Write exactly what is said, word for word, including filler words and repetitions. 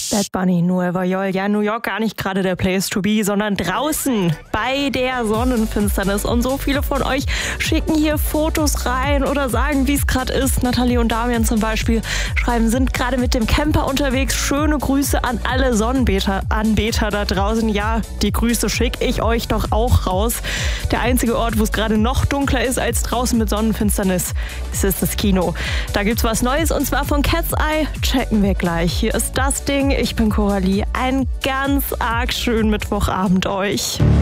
Bad Bunny, Nueva York. Ja, New York gar nicht gerade der Place to be, sondern draußen bei der Sonnenfinsternis. Und so viele von euch schicken hier Fotos rein oder sagen, wie es gerade ist. Nathalie und Damian zum Beispiel schreiben, sind gerade mit dem Camper unterwegs. Schöne Grüße an alle Sonnenanbeter da draußen. Ja, die Grüße schicke ich euch doch auch raus. Der einzige Ort, wo es gerade noch dunkler ist als draußen mit Sonnenfinsternis, ist, ist das Kino. Da gibt's was Neues und zwar von Cat's Eye. Checken wir gleich. Hier ist das Ding. Ich bin Coralie. Einen ganz arg schönen Mittwochabend euch.